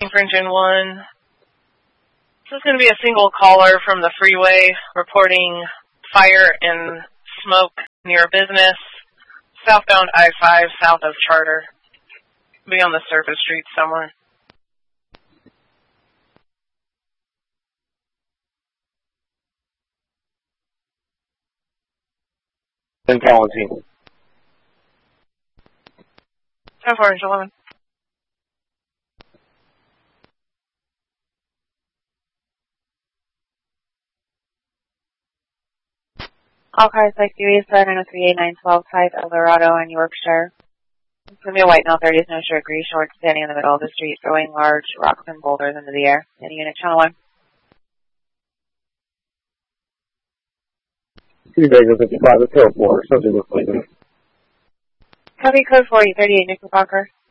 For engine 1. This is going to be a single caller from the freeway reporting fire and smoke near a business, southbound I-5, south of Charter. Be on the surface street somewhere. In Palatine. 10-4, engine 11. All cars like Series 703A912 type Eldorado in Yorkshire. It's going to be a white male 30s, no shirt, gray shorts, standing in the middle of the street, throwing large rocks and boulders into the air. Any unit, channel 1. 2 Vegas 55, it's 4, subject was placed. Copy code 4038, Knickerbocker.